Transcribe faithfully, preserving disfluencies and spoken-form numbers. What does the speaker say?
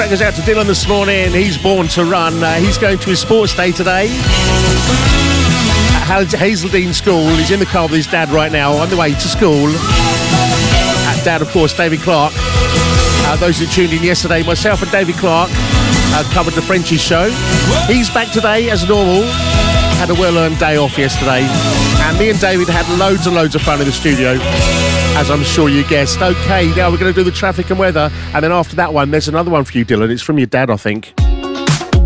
that goes out to Dylan this morning. He's born to run. Uh, he's going to his sports day today at Hazeldean School. He's in the car with his dad right now on the way to school. At dad, of course, David Clark. Uh, those who tuned in yesterday, myself and David Clark uh, covered the Frenchies show. He's back today as normal. Had a well-earned day off yesterday. And me and David had loads and loads of fun in the studio, as I'm sure you guessed. Okay, now we're going to do the traffic and weather. And then after that one, there's another one for you, Dylan. It's from your dad, I think.